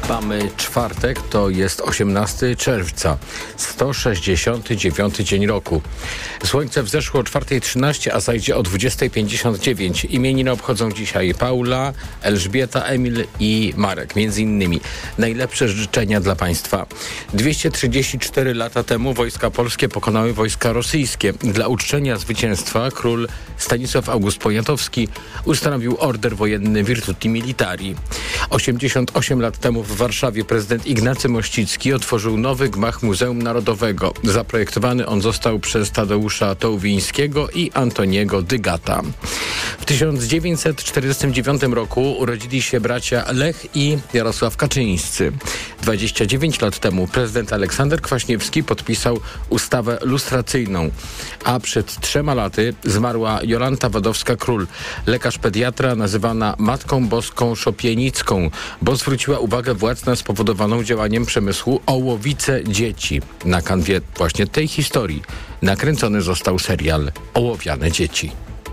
Mamy czwartek, to jest 18 czerwca, 169 dzień roku. Słońce wzeszło o 4:13, a zajdzie o 20:59. Imieniny obchodzą dzisiaj Paula, Elżbieta, Emil i Marek, między innymi. Najlepsze życzenia dla Państwa. 234 lata temu wojska polskie pokonały wojska rosyjskie. Dla uczczenia zwycięstwa król Stanisław August Poniatowski ustanowił order wojenny Virtuti Militari. 88 lat temu w Warszawie prezydent Ignacy Mościcki otworzył nowy gmach Muzeum Narodowego. Zaprojektowany on został przez Tadeusza Tołwińskiego i Antoniego Dygata. W 1949 roku urodzili się bracia Lech i Jarosław Kaczyńscy. 29 lat temu prezydent Aleksander Kwaśniewski podpisał ustawę lustracyjną, a przed 3 laty zmarła Jolanta Wadowska-Król, lekarz pediatra nazywana Matką Boską Szopienicką, bo zwróciła uwagę władz na spowodowaną działaniem przemysłu ołowice dzieci. Na kanwie właśnie tej historii nakręcony został serial Ołowiane dzieci.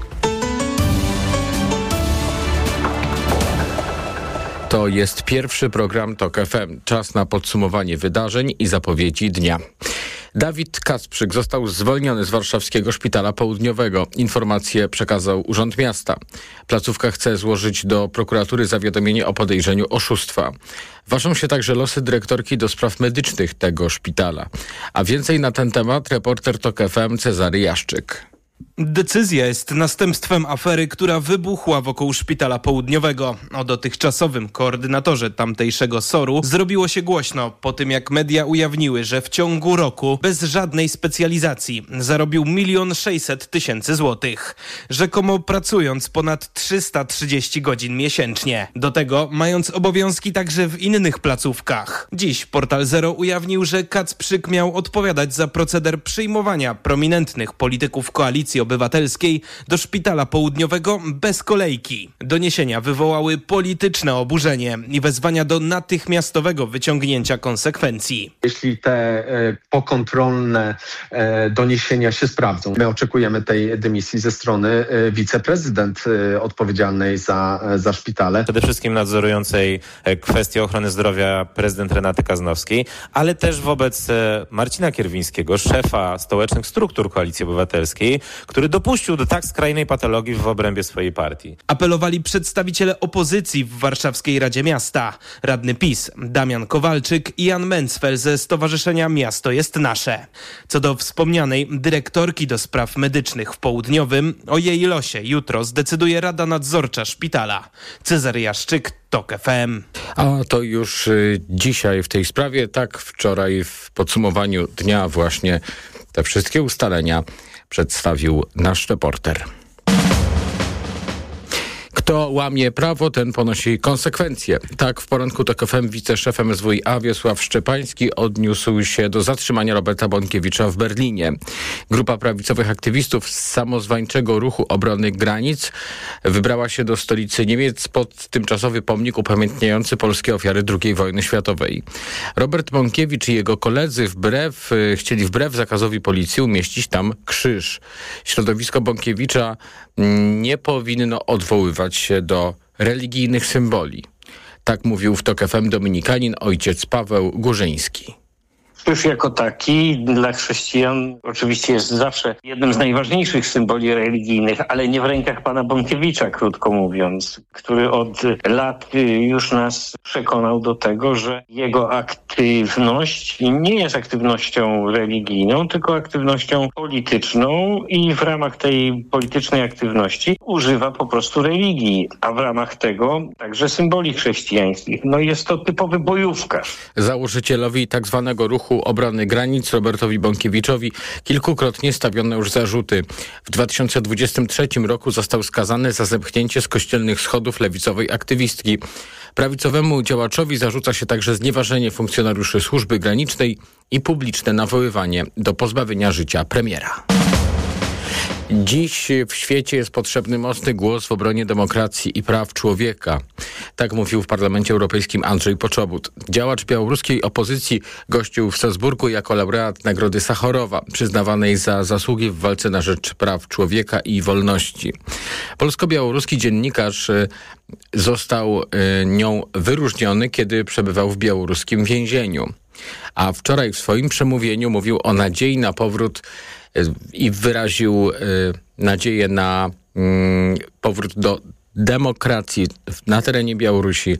To jest pierwszy program TOK FM. Czas na podsumowanie wydarzeń i zapowiedzi dnia. Dawid Kacprzyk został zwolniony z warszawskiego Szpitala Południowego. Informację przekazał Urząd Miasta. Placówka chce złożyć do prokuratury zawiadomienie o podejrzeniu oszustwa. Ważą się także losy dyrektorki do spraw medycznych tego szpitala. A więcej na ten temat reporter TOK FM Cezary Jaszczyk. Decyzja jest następstwem afery, która wybuchła wokół Szpitala Południowego. O dotychczasowym koordynatorze tamtejszego SOR-u zrobiło się głośno po tym, jak media ujawniły, że w ciągu roku bez żadnej specjalizacji zarobił 1 600 000 złotych. Rzekomo pracując ponad 330 godzin miesięcznie. Do tego mając obowiązki także w innych placówkach. Dziś Portal Zero ujawnił, że Kacprzyk miał odpowiadać za proceder przyjmowania prominentnych polityków Koalicji Obywatelskiej do Szpitala Południowego bez kolejki. Doniesienia wywołały polityczne oburzenie i wezwania do natychmiastowego wyciągnięcia konsekwencji. Jeśli te pokontrolne doniesienia się sprawdzą, my oczekujemy tej dymisji ze strony wiceprezydent odpowiedzialnej za szpitale. Przede wszystkim nadzorującej kwestie ochrony zdrowia prezydent Renaty Kaznowskiej, ale też wobec Marcina Kierwińskiego, szefa stołecznych struktur Koalicji Obywatelskiej, który dopuścił do tak skrajnej patologii w obrębie swojej partii. Apelowali przedstawiciele opozycji w warszawskiej Radzie Miasta. Radny PiS Damian Kowalczyk i Jan Mencfel ze Stowarzyszenia Miasto jest Nasze. Co do wspomnianej dyrektorki do spraw medycznych w Południowym, o jej losie jutro zdecyduje Rada Nadzorcza szpitala. Cezary Jaszczyk, TOK FM. A to już dzisiaj w tej sprawie, tak wczoraj w podsumowaniu dnia właśnie te wszystkie ustalenia przedstawił nasz reporter. Kto łamie prawo, ten ponosi konsekwencje. Tak w poranku TOK FM wiceszef MSWiA Wiesław Szczepański odniósł się do zatrzymania Roberta Bąkiewicza w Berlinie. Grupa prawicowych aktywistów z samozwańczego Ruchu Obrony Granic wybrała się do stolicy Niemiec pod tymczasowy pomnik upamiętniający polskie ofiary II wojny światowej. Robert Bąkiewicz i jego koledzy chcieli wbrew zakazowi policji umieścić tam krzyż. Środowisko Bąkiewicza nie powinno odwoływać się do religijnych symboli. Tak mówił w TOK FM dominikanin ojciec Paweł Górzyński. Krzyż jako taki dla chrześcijan oczywiście jest zawsze jednym z najważniejszych symboli religijnych, ale nie w rękach pana Bąkiewicza, krótko mówiąc, który od lat już nas przekonał do tego, że jego aktywność nie jest aktywnością religijną, tylko aktywnością polityczną i w ramach tej politycznej aktywności używa po prostu religii, a w ramach tego także symboli chrześcijańskich. No jest to typowy bojówkarz. Założycielowi tak zwanego Ruchu Obrony Granic Robertowi Bąkiewiczowi kilkukrotnie stawiono już zarzuty. W 2023 roku został skazany za zepchnięcie z kościelnych schodów lewicowej aktywistki. Prawicowemu działaczowi zarzuca się także znieważenie funkcjonariuszy służby granicznej i publiczne nawoływanie do pozbawienia życia premiera. Dziś w świecie jest potrzebny mocny głos w obronie demokracji i praw człowieka. Tak mówił w Parlamencie Europejskim Andrzej Poczobut. Działacz białoruskiej opozycji gościł w Strasburgu jako laureat Nagrody Sachorowa, przyznawanej za zasługi w walce na rzecz praw człowieka i wolności. Polsko-białoruski dziennikarz został nią wyróżniony, kiedy przebywał w białoruskim więzieniu. A wczoraj w swoim przemówieniu mówił o nadziei na powrót i wyraził nadzieję na powrót do demokracji na terenie Białorusi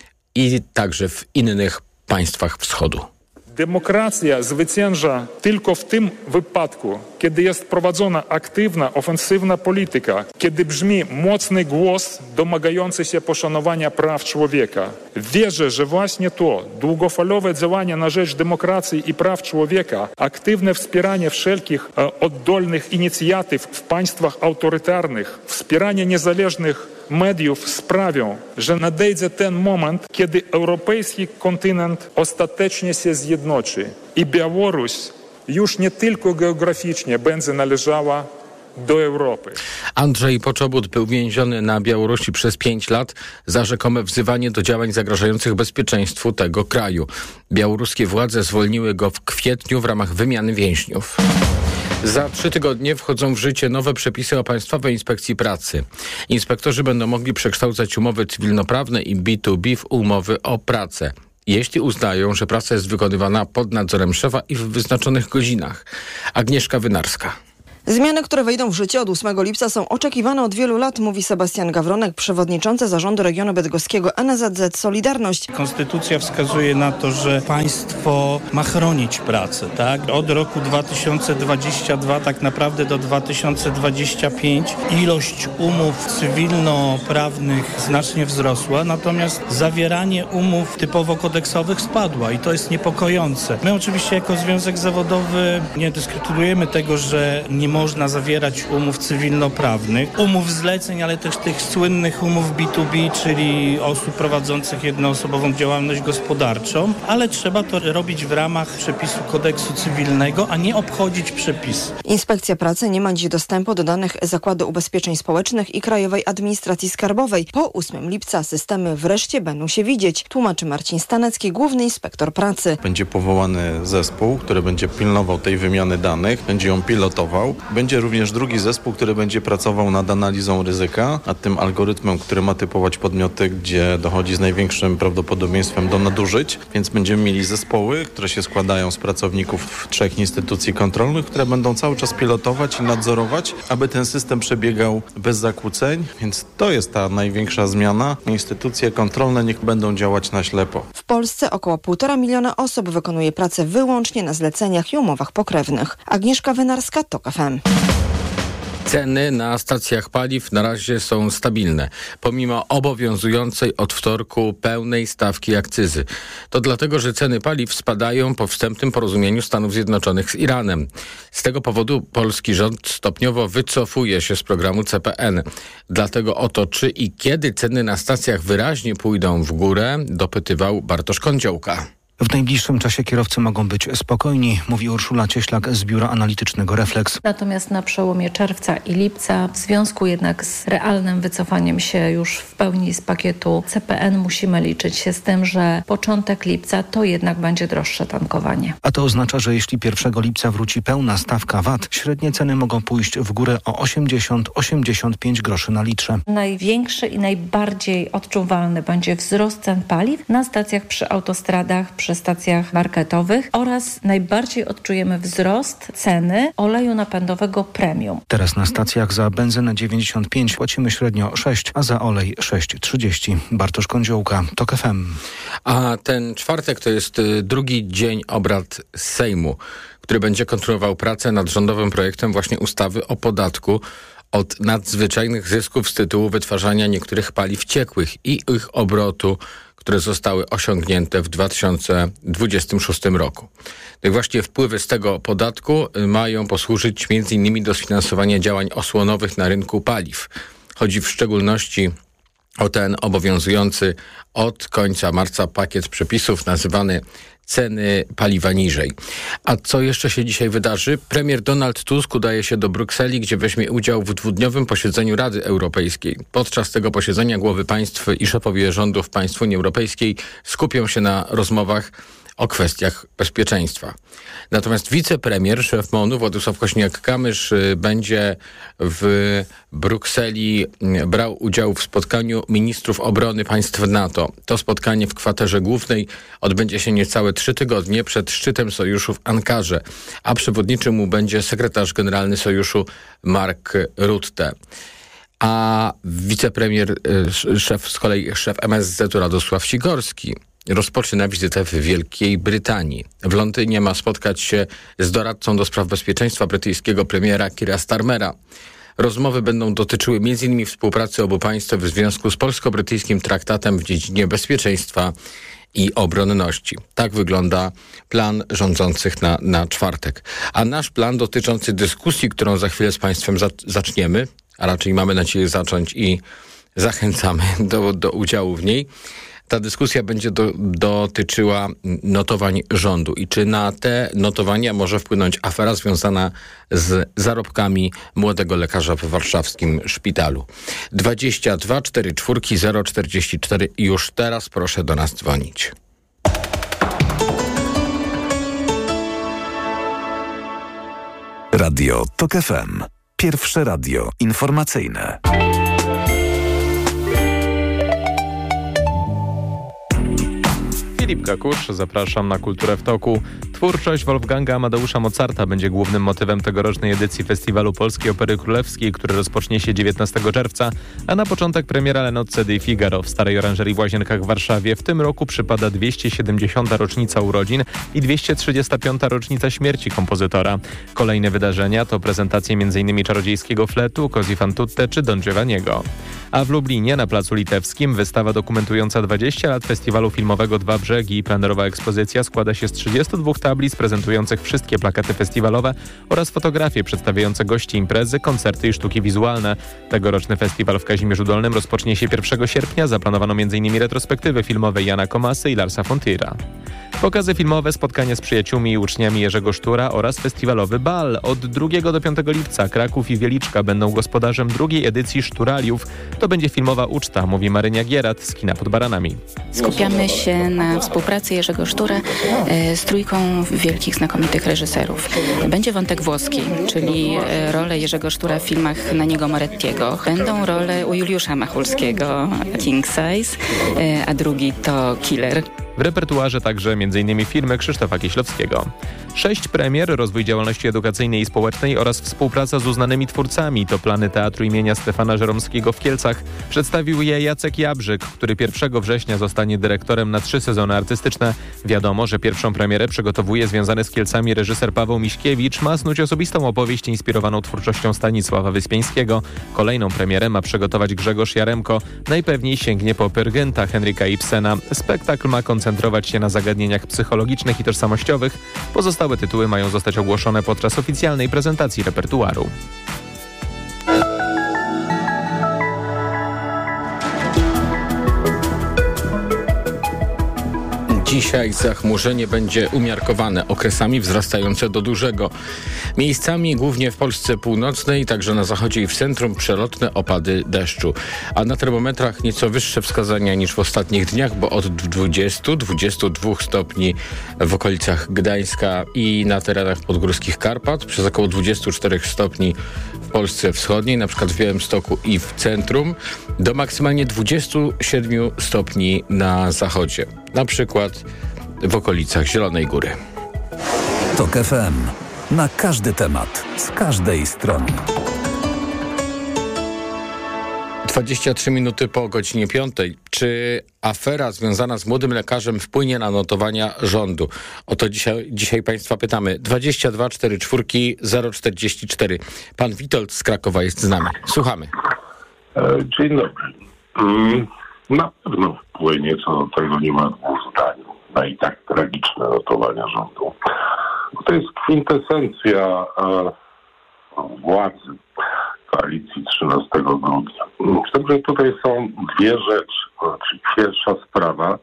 i także w innych państwach wschodu. Demokracja zwycięża tylko w tym wypadku, kiedy jest prowadzona aktywna, ofensywna polityka, kiedy brzmi mocny głos domagający się poszanowania praw człowieka. Wierzę, że właśnie to, długofalowe działania na rzecz demokracji i praw człowieka, aktywne wspieranie wszelkich oddolnych inicjatyw w państwach autorytarnych, wspieranie niezależnych mediów sprawią, że nadejdzie ten moment, kiedy europejski kontynent ostatecznie się zjednoczy i Białoruś już nie tylko geograficznie będzie należała do Europy. Andrzej Poczobut był więziony na Białorusi przez 5 lat za rzekome wzywanie do działań zagrażających bezpieczeństwu tego kraju. Białoruskie władze zwolniły go w kwietniu w ramach wymiany więźniów. Za 3 tygodnie wchodzą w życie nowe przepisy o Państwowej Inspekcji Pracy. Inspektorzy będą mogli przekształcać umowy cywilnoprawne i B2B w umowy o pracę, jeśli uznają, że praca jest wykonywana pod nadzorem szefa i w wyznaczonych godzinach. Agnieszka Wynarska. Zmiany, które wejdą w życie od 8 lipca są oczekiwane od wielu lat, mówi Sebastian Gawronek, przewodniczący Zarządu Regionu Bydgoskiego NSZZ Solidarność. Konstytucja wskazuje na to, że państwo ma chronić pracę, tak? Od roku 2022 tak naprawdę do 2025 ilość umów cywilnoprawnych znacznie wzrosła, natomiast zawieranie umów typowo kodeksowych spadła i to jest niepokojące. My oczywiście jako związek zawodowy nie dyskutujemy tego, że nie można zawierać umów cywilnoprawnych, umów zleceń, ale też tych słynnych umów B2B, czyli osób prowadzących jednoosobową działalność gospodarczą, ale trzeba to robić w ramach przepisu kodeksu cywilnego, a nie obchodzić przepisy. Inspekcja Pracy nie ma dziś dostępu do danych Zakładu Ubezpieczeń Społecznych i Krajowej Administracji Skarbowej. Po 8 lipca systemy wreszcie będą się widzieć, tłumaczy Marcin Stanecki, główny inspektor pracy. Będzie powołany zespół, który będzie pilnował tej wymiany danych, będzie ją pilotował. Będzie również drugi zespół, który będzie pracował nad analizą ryzyka, nad tym algorytmem, który ma typować podmioty, gdzie dochodzi z największym prawdopodobieństwem do nadużyć, więc będziemy mieli zespoły, które się składają z pracowników 3 instytucji kontrolnych, które będą cały czas pilotować i nadzorować, aby ten system przebiegał bez zakłóceń, więc to jest ta największa zmiana. Instytucje kontrolne niech będą działać na ślepo. W Polsce około 1,5 miliona osób wykonuje pracę wyłącznie na zleceniach i umowach pokrewnych. Agnieszka Wynarska, TOK FM. Ceny na stacjach paliw na razie są stabilne, pomimo obowiązującej od wtorku pełnej stawki akcyzy. To dlatego, że ceny paliw spadają po wstępnym porozumieniu Stanów Zjednoczonych z Iranem. Z tego powodu polski rząd stopniowo wycofuje się z programu CPN. Dlatego o to, czy i kiedy ceny na stacjach wyraźnie pójdą w górę, dopytywał Bartosz Kądziołka. W najbliższym czasie kierowcy mogą być spokojni, mówi Urszula Cieślak z Biura Analitycznego Refleks. Natomiast na przełomie czerwca i lipca, w związku jednak z realnym wycofaniem się już w pełni z pakietu CPN, musimy liczyć się z tym, że początek lipca to jednak będzie droższe tankowanie. A to oznacza, że jeśli 1 lipca wróci pełna stawka VAT, średnie ceny mogą pójść w górę o 80-85 groszy na litrze. Największy i najbardziej odczuwalny będzie wzrost cen paliw na stacjach przy autostradach, przy stacjach marketowych oraz najbardziej odczujemy wzrost ceny oleju napędowego premium. Teraz na stacjach za benzynę 95 płacimy średnio 6, a za olej 6,30. Bartosz Kądziołka, TOK FM. A ten czwartek to jest drugi dzień obrad Sejmu, który będzie kontynuował pracę nad rządowym projektem właśnie ustawy o podatku od nadzwyczajnych zysków z tytułu wytwarzania niektórych paliw ciekłych i ich obrotu, które zostały osiągnięte w 2026 roku. No i właśnie wpływy z tego podatku mają posłużyć m.in. do sfinansowania działań osłonowych na rynku paliw. Chodzi w szczególności o ten obowiązujący od końca marca pakiet przepisów nazywany ceny paliwa niżej. A co jeszcze się dzisiaj wydarzy? Premier Donald Tusk udaje się do Brukseli, gdzie weźmie udział w dwudniowym posiedzeniu Rady Europejskiej. Podczas tego posiedzenia głowy państw i szefowie rządów państw Unii Europejskiej skupią się na rozmowach o kwestiach bezpieczeństwa. Natomiast wicepremier, szef MON-u Władysław Kosiniak-Kamysz będzie w Brukseli brał udział w spotkaniu ministrów obrony państw NATO. To spotkanie w kwaterze głównej odbędzie się niecałe 3 tygodnie przed szczytem sojuszu w Ankarze, a przewodniczy mu będzie sekretarz generalny sojuszu Mark Rutte. A wicepremier, szef MSZ-u Radosław Sikorski rozpoczyna wizytę w Wielkiej Brytanii. W Londynie ma spotkać się z doradcą do spraw bezpieczeństwa brytyjskiego premiera Keira Starmera. Rozmowy będą dotyczyły m.in. współpracy obu państw w związku z polsko-brytyjskim traktatem w dziedzinie bezpieczeństwa i obronności. Tak wygląda plan rządzących na czwartek. A nasz plan dotyczący dyskusji, którą za chwilę z państwem zaczniemy, a raczej mamy nadzieję zacząć i zachęcamy do udziału w niej. Ta dyskusja będzie dotyczyła notowań rządu i czy na te notowania może wpłynąć afera związana z zarobkami młodego lekarza w warszawskim szpitalu. 22 44 044 i już teraz proszę do nas dzwonić. Radio TOK FM. Pierwsze radio informacyjne. Filip Kakusz, zapraszam na Kulturę w toku. Twórczość Wolfganga Amadeusza Mozarta będzie głównym motywem tegorocznej edycji Festiwalu Polskiej Opery Królewskiej, który rozpocznie się 19 czerwca, a na początek premiera Le Nozze di Figaro w Starej Oranżerii w Łazienkach w Warszawie. W tym roku przypada 270. rocznica urodzin i 235. rocznica śmierci kompozytora. Kolejne wydarzenia to prezentacje m.in. Czarodziejskiego Fletu, Così fan tutte czy Don Giovanniego. A w Lublinie na Placu Litewskim wystawa dokumentująca 20 lat festiwalu filmowego Dwa Brzegi i plenerowa ekspozycja składa się z 32 tablic prezentujących wszystkie plakaty festiwalowe oraz fotografie przedstawiające gości imprezy, koncerty i sztuki wizualne. Tegoroczny festiwal w Kazimierzu Dolnym rozpocznie się 1 sierpnia. Zaplanowano m.in. retrospektywy filmowe Jana Komasy i Larsa von Trier'a. Pokazy filmowe, spotkania z przyjaciółmi i uczniami Jerzego Sztura oraz festiwalowy bal. Od 2 do 5 lipca Kraków i Wieliczka będą gospodarzem drugiej edycji Szturaliów. To będzie filmowa uczta, mówi Marynia Gierat z kina Pod Baranami. Skupiamy się na współpracy Jerzego Sztura z trójką wielkich, znakomitych reżyserów. Będzie wątek włoski, czyli rolę Jerzego Sztura w filmach Nanniego Morettiego. Będą role u Juliusza Machulskiego, King Size, a drugi to Killer. W repertuarze także m.in. filmy Krzysztofa Kieślowskiego. 6 premier, rozwój działalności edukacyjnej i społecznej oraz współpraca z uznanymi twórcami to plany Teatru imienia Stefana Żeromskiego w Kielcach. Przedstawił je Jacek Jabrzyk, który 1 września zostanie dyrektorem na 3 sezony artystyczne. Wiadomo, że pierwszą premierę przygotowuje związany z Kielcami reżyser Paweł Miśkiewicz. Ma snuć osobistą opowieść inspirowaną twórczością Stanisława Wyspiańskiego. Kolejną premierę ma przygotować Grzegorz Jaremko. Najpewniej sięgnie po Peer Henryka Ibsena. Spektakl ma koncentrować się na zagadnieniach psychologicznych i tożsamościowych. Pozostałe tytuły mają zostać ogłoszone podczas oficjalnej prezentacji repertuaru. Dzisiaj zachmurzenie będzie umiarkowane, okresami wzrastające do dużego. Miejscami głównie w Polsce północnej, także na zachodzie i w centrum przelotne opady deszczu. A na termometrach nieco wyższe wskazania niż w ostatnich dniach, bo od 20-22 stopni w okolicach Gdańska i na terenach podgórskich Karpat, przez około 24 stopni w Polsce wschodniej, na przykład w Białymstoku i w centrum, do maksymalnie 27 stopni na zachodzie. Na przykład w okolicach Zielonej Góry. TOK FM. Na każdy temat, z każdej strony. 23 minuty po godzinie 5. Czy afera związana z młodym lekarzem wpłynie na notowania rządu? O to dzisiaj Państwa pytamy. 22 44 044. Pan Witold z Krakowa jest z nami. Słuchamy. Dzień dobry. Na pewno wpłynie, co do tego nie ma dwóch zdań, na i tak tragiczne notowania rządu. To jest kwintesencja władzy koalicji 13 grudnia. Także tutaj są dwie rzeczy. Pierwsza sprawa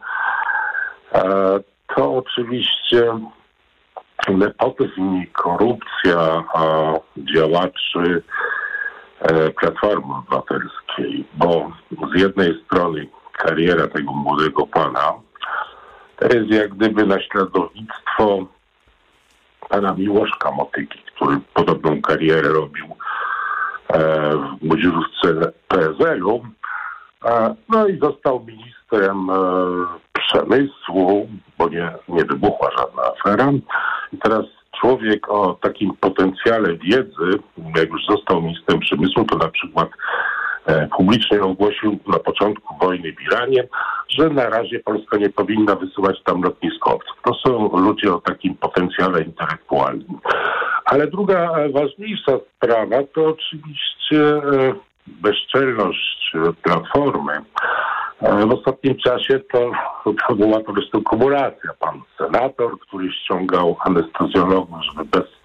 to oczywiście nepotyzm i korupcja działaczy Platformy Obywatelskiej, bo z jednej strony kariera tego młodego pana to jest jak gdyby naśladownictwo pana Miłoszka Motyki, który podobną karierę robił w młodzieżówce PSL-u. No i został ministrem przemysłu, bo nie wybuchła żadna afera. I teraz człowiek o takim potencjale wiedzy, jak już został ministrem przemysłu, to na przykład publicznie ogłosił na początku wojny w Iranie, że na razie Polska nie powinna wysyłać tam lotniskowców. To są ludzie o takim potencjale intelektualnym. Ale druga ważniejsza sprawa to oczywiście bezczelność Platformy. W ostatnim czasie to była po prostu kumulacja. Pan senator, który ściągał anestezjologów, żeby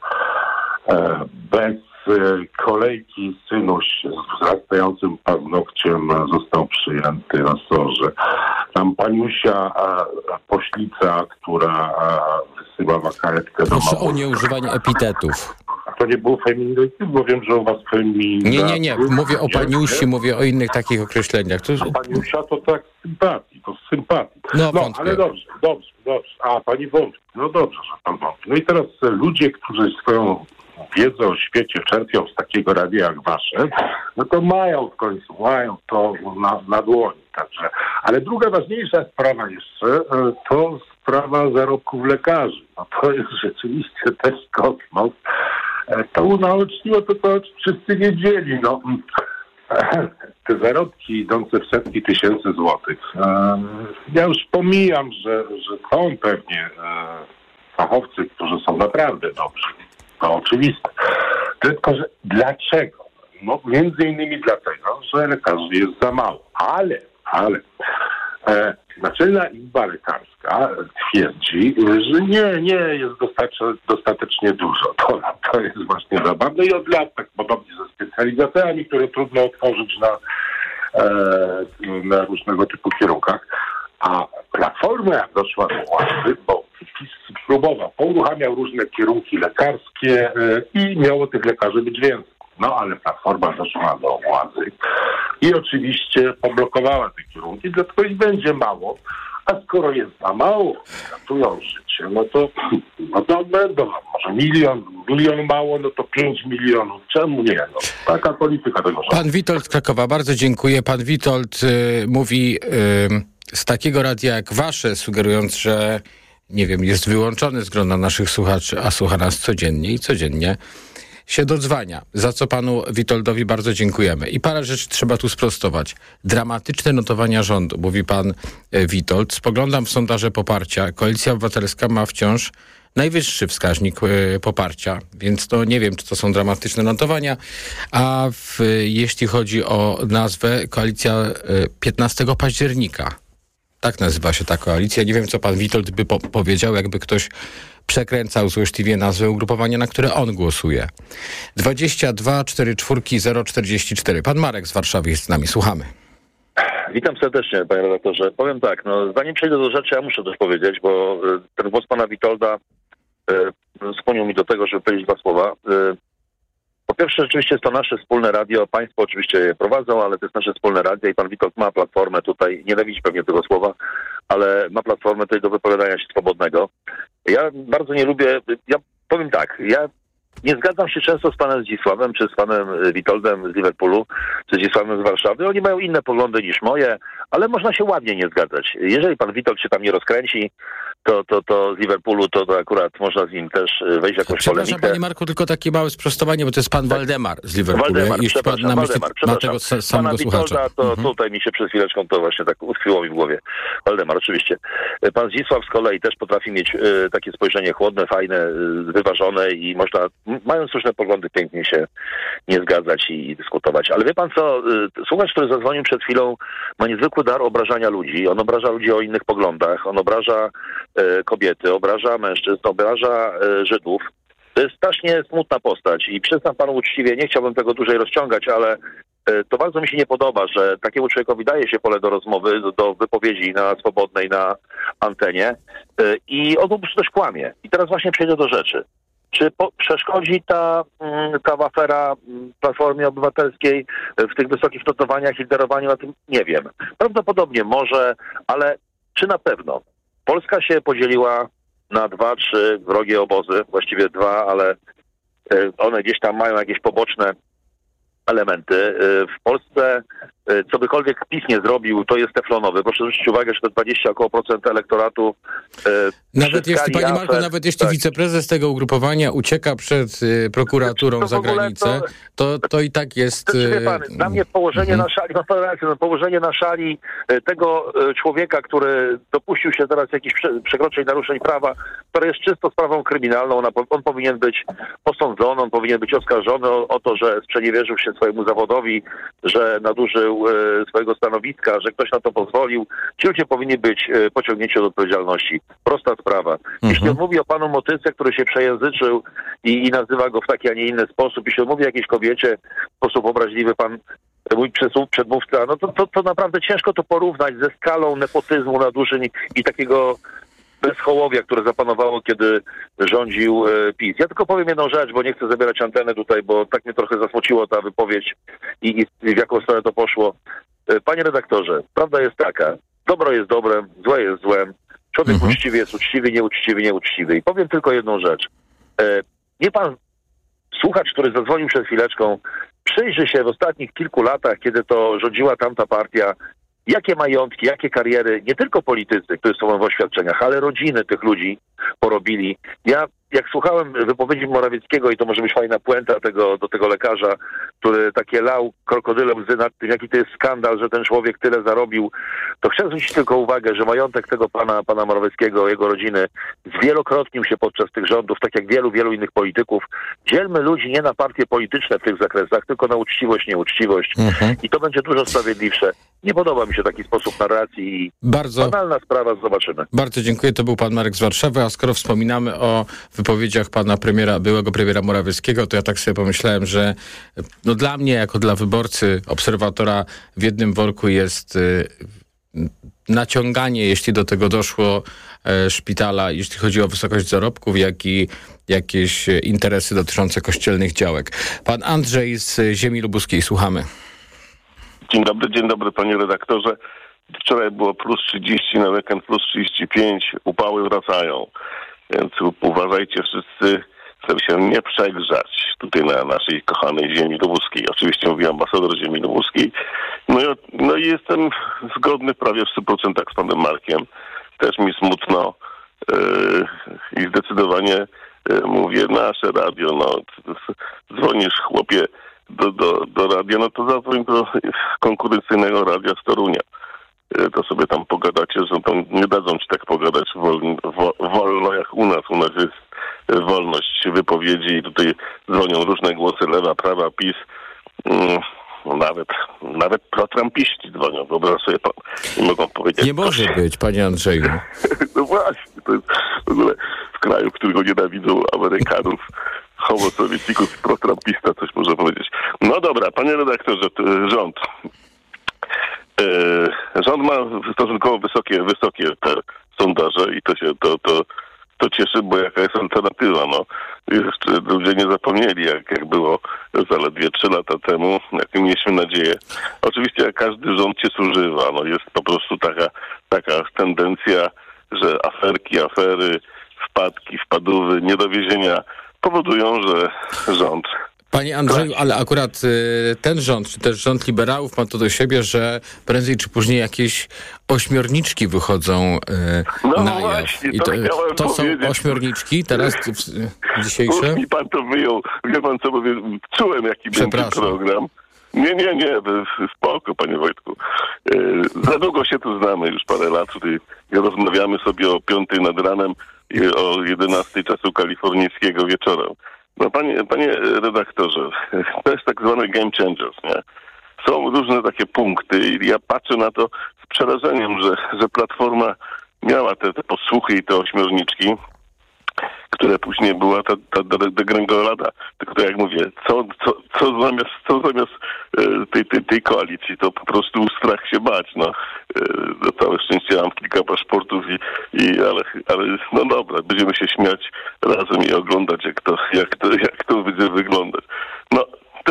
bez kolejki synuś z wzrastającym paznokciem został przyjęty na SOR-ze. Tam paniusia poślica, która wysyłała karetkę do Proszę o nieużywanie epitetów. A to nie było feminizm, bo wiem, że u was feminizm... Nie. Mówię o paniusi, mówię o innych takich określeniach. A paniusia to tak z sympatii. No ale dobrze. A pani wątpi. No dobrze, że pan wątpi. No i teraz ludzie, którzy swoją wiedzę o świecie czerpią z takiego radia jak wasze, no to mają to na dłoni. Także. Ale druga ważniejsza sprawa jeszcze, to sprawa zarobków lekarzy. No to jest rzeczywiście też kosmos. To unaoczniło to wszyscy wiedzieli. No. Te zarobki idące w setki tysięcy złotych. Ja już pomijam, że są pewnie fachowcy, którzy są naprawdę dobrzy. To oczywiste. Tylko, że dlaczego? No między innymi dlatego, że lekarzy jest za mało. Ale Naczelna Izba Lekarska twierdzi, że nie jest dostatecznie dużo. To jest właśnie zabawne i od lat tak podobnie ze specjalizacjami, które trudno otworzyć na różnego typu kierunkach. A Platforma jak doszła do władzy, bo PiS próbował, uruchamiał różne kierunki lekarskie i miało tych lekarzy być więcej. No ale Platforma doszła do władzy i oczywiście poblokowała te kierunki, dlatego ich będzie mało. A skoro jest za mało, ratują życie, no to będą może milion mało, no to 5 milionów. Czemu nie? No, taka polityka tego rządu. Pan Witold z Krakowa, bardzo dziękuję. Pan Witold mówi z takiego radia jak wasze, sugerując, że nie wiem, jest wyłączony z grona naszych słuchaczy, a słucha nas codziennie się dodzwania, za co panu Witoldowi bardzo dziękujemy. I parę rzeczy trzeba tu sprostować. Dramatyczne notowania rządu, mówi pan Witold. Spoglądam w sondaże poparcia. Koalicja Obywatelska ma wciąż najwyższy wskaźnik poparcia, więc to nie wiem, czy to są dramatyczne notowania. A jeśli chodzi o nazwę, koalicja 15 października. Tak nazywa się ta koalicja. Nie wiem, co pan Witold by powiedział, jakby ktoś przekręcał złośliwie nazwę ugrupowania, na które on głosuje. 22 44 044. Pan Marek z Warszawy jest z nami. Słuchamy. Witam serdecznie, panie redaktorze. Powiem tak, zanim przejdę do rzeczy, ja muszę coś powiedzieć, bo ten głos pana Witolda skłonił mi do tego, żeby powiedzieć dwa słowa. Po pierwsze, rzeczywiście jest to nasze wspólne radio. Państwo oczywiście je prowadzą, ale to jest nasze wspólne radio i pan Witold ma platformę tutaj, nienawidzi pewnie tego słowa, ale ma platformę tutaj do wypowiadania się swobodnego. Ja bardzo nie lubię, ja powiem tak, ja nie zgadzam się często z panem Zdzisławem, czy z panem Witoldem z Liverpoolu, czy Zdzisławem z Warszawy. Oni mają inne poglądy niż moje, ale można się ładnie nie zgadzać. Jeżeli pan Witold się tam nie rozkręci, to z Liverpoolu to akurat można z nim też wejść w jakąś polemikę. Przepraszam, panie Marku, tylko takie małe sprostowanie, bo to jest pan Waldemar z Liverpoolu. Ma tego samego słuchacza. Witolda, to tutaj mi się przez chwileczkę to właśnie tak utkwiło mi w głowie. Waldemar, oczywiście. Pan Zdzisław z kolei też potrafi mieć takie spojrzenie chłodne, fajne, wyważone i można, mając różne poglądy, pięknie się nie zgadzać i dyskutować. Ale wie pan co, słuchacz, który zadzwonił przed chwilą, ma niezwykły dar obrażania ludzi. On obraża ludzi o innych poglądach, on obraża kobiety, obraża mężczyzn, obraża Żydów. To jest strasznie smutna postać i przyznam panu uczciwie, nie chciałbym tego dłużej rozciągać, ale to bardzo mi się nie podoba, że takiemu człowiekowi daje się pole do rozmowy, do wypowiedzi na swobodnej, na antenie i on po prostu też kłamie. I teraz właśnie przejdę do rzeczy. Czy przeszkodzi ta afera Platformie Obywatelskiej w tych wysokich notowaniach i derowaniu na tym? Nie wiem. Prawdopodobnie może, ale czy na pewno? Polska się podzieliła na 2, 3 wrogie obozy, właściwie 2, ale one gdzieś tam mają jakieś poboczne elementy. W Polsce cokolwiek PiS nie zrobił, to jest teflonowy. Proszę zwrócić uwagę, że to 20 około procent elektoratu. Nawet jeśli, panie Marku, nawet jeśli wiceprezes tego ugrupowania ucieka przed prokuraturą za granicę, to i tak jest... Wie pan, dla mnie położenie na szali, położenie na szali tego człowieka, który dopuścił się teraz jakichś przekroczeń, naruszeń prawa, które jest czysto sprawą kryminalną, on powinien być posądzony, on powinien być oskarżony o to, że sprzeniewierzył się swojemu zawodowi, że nadużył swojego stanowiska, że ktoś na to pozwolił. Ci ludzie powinni być pociągnięci do odpowiedzialności. Prosta sprawa. Jeśli on mówi o panu Motyce, który się przejęzyczył i nazywa go w taki, a nie inny sposób, jeśli on mówi o jakiejś kobiecie w sposób obraźliwy, pan mój przedmówca, no to naprawdę ciężko to porównać ze skalą nepotyzmu, nadużyń i takiego bezhołowia, które zapanowało, kiedy rządził PiS. Ja tylko powiem jedną rzecz, bo nie chcę zabierać anteny tutaj, bo tak mnie trochę zasmuciło ta wypowiedź i w jaką stronę to poszło. Panie redaktorze, prawda jest taka, dobro jest dobrem, złe jest złem, człowiek uczciwy jest uczciwy, nieuczciwy. I powiem tylko jedną rzecz. Nie pan słuchacz, który zadzwonił przed chwileczką, przyjrzy się w ostatnich kilku latach, kiedy to rządziła tamta partia, jakie majątki, jakie kariery, nie tylko politycy, którzy są w oświadczeniach, ale rodziny tych ludzi porobili. Ja, jak słuchałem wypowiedzi Morawieckiego, i to może być fajna puenta do tego lekarza, który takie lał krokodyle łzy nad tym, jaki to jest skandal, że ten człowiek tyle zarobił, to chciałem zwrócić tylko uwagę, że majątek tego pana Morawieckiego, jego rodziny zwielokrotnił się podczas tych rządów, tak jak wielu innych polityków. Dzielmy ludzi nie na partie polityczne w tych zakresach, tylko na uczciwość, nieuczciwość. I to będzie dużo sprawiedliwsze. Nie podoba mi się taki sposób narracji i banalna sprawa, zobaczymy. Bardzo dziękuję, to był pan Marek z Warszawy, a skoro wspominamy o wypowiedziach pana byłego premiera Morawieckiego, to ja tak sobie pomyślałem, że no dla mnie, jako dla wyborcy, obserwatora w jednym worku jest naciąganie, jeśli do tego doszło, szpitala, jeśli chodzi o wysokość zarobków, jak i jakieś interesy dotyczące kościelnych działek. Pan Andrzej z ziemi lubuskiej, słuchamy. Dzień dobry panie redaktorze. Wczoraj było plus 30, na weekend plus 35, upały wracają. Więc uważajcie wszyscy, żeby się nie przegrzać tutaj na naszej kochanej ziemi lubuskiej. Oczywiście mówi ambasador ziemi lubuskiej. No i jestem zgodny prawie w 100% z panem Markiem. Też mi smutno i zdecydowanie mówię, nasze radio, no dzwonisz chłopie do radia, no to zadzwoń do konkurencyjnego radia z Torunia. To sobie tam pogadacie, że tam nie dadzą ci tak pogadać wolno jak u nas. U nas jest wolność wypowiedzi i tutaj dzwonią różne głosy, lewa, prawa, PiS. Nawet protrampiści dzwonią, wyobraź sobie pan. I mogą powiedzieć... Nie może być, panie Andrzeju. No właśnie, to jest w ogóle w kraju, którego nienawidzą Amerykanów, homo sovietikus, protrampista, coś może powiedzieć. No dobra, panie redaktorze, rząd. Rząd ma stosunkowo wysokie te sondaże i to cieszy, bo jaka jest alternatywa. No, jeszcze ludzie nie zapomnieli, jak było zaledwie 3 lata temu, jakie mieliśmy nadzieję. Oczywiście jak każdy rząd się zużywa. No, jest po prostu taka tendencja, że afery, wpadówy, niedowiezienia powodują, że rząd... Panie Andrzeju, ale akurat ten rząd, czy też rząd liberałów ma to do siebie, że prędzej czy później jakieś ośmiorniczki wychodzą na jaw. Właśnie, i to są ośmiorniczki teraz dzisiejsze? I pan to wyjął. Wie pan co mówię? Czułem, jaki będzie program. Nie, spoko, panie Wojtku. Za długo się tu znamy, już parę lat. Tutaj rozmawiamy sobie o 5 nad ranem i o 11 czasu kalifornijskiego wieczorem. No panie redaktorze, to jest tak zwany game changers, nie? Są różne takie punkty i ja patrzę na to z przerażeniem, że Platforma miała te posłuchy i te ośmiorniczki, które później była ta degrengolada. Tylko jak mówię, co zamiast tej koalicji, to po prostu strach się bać. No, na całe szczęście mam kilka paszportów ale no dobra, będziemy się śmiać razem i oglądać, jak to będzie wyglądać. No,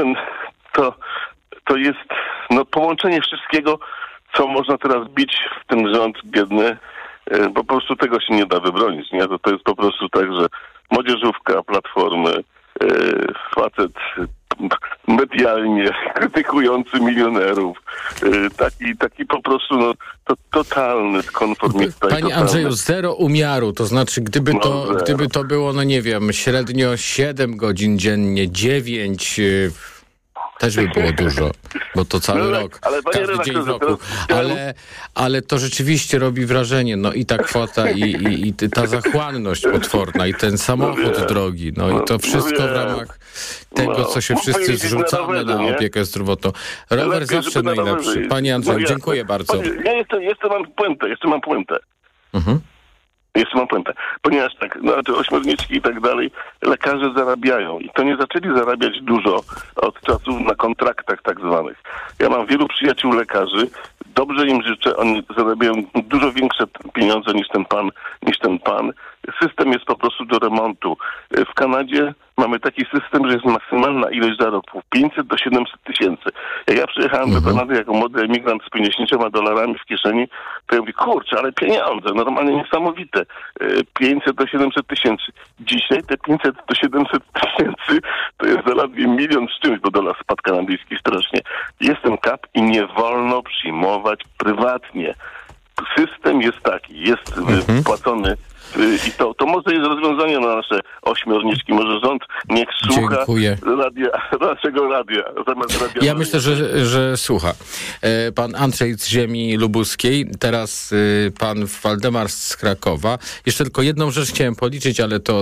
to jest połączenie wszystkiego, co można teraz bić w ten rząd biedny, bo po prostu tego się nie da wybronić, nie? To jest po prostu tak, że młodzieżówka, Platformy, facet medialnie krytykujący milionerów, taki po prostu totalny konformista. Panie Andrzeju, zero umiaru, to znaczy gdyby to było, no nie wiem, średnio 7 godzin dziennie, 9... Też by było dużo, bo to cały rok, każdy dzień w roku. Ale to rzeczywiście robi wrażenie. No i ta kwota i ta zachłanność potworna i ten samochód drogi. No i to wszystko w ramach tego, co się wszyscy zrzucamy na opiekę zdrowotną. Rower zawsze najlepszy. Panie Andrzeju, dziękuję bardzo. Ja jeszcze mam puentę. Ponieważ ośmiorniczki i tak dalej, lekarze zarabiają i to nie zaczęli zarabiać dużo od czasów na kontraktach tak zwanych. Ja mam wielu przyjaciół lekarzy, dobrze im życzę, oni zarabiają dużo większe pieniądze niż ten pan. System jest po prostu do remontu. W Kanadzie mamy taki system, że jest maksymalna ilość zarobków, 500 do 700 tysięcy. Jak ja przyjechałem do Kanady jako młody emigrant z $50 w kieszeni, to ja mówię, kurczę, ale pieniądze, normalnie niesamowite. 500 do 700 tysięcy. Dzisiaj te 500 do 700 tysięcy to jest zaledwie 1 milion z czymś, bo dolar spadł kanadyjski strasznie. Jest ten kap i nie wolno przyjmować prywatnie. System jest taki, jest płacony i to może jest rozwiązanie na nasze ośmiorniczki. Może rząd niech słucha naszego radia zamiast radia. Ja myślę, że słucha. Pan Andrzej z ziemi lubuskiej, teraz pan Waldemar z Krakowa. Jeszcze tylko jedną rzecz chciałem policzyć, ale to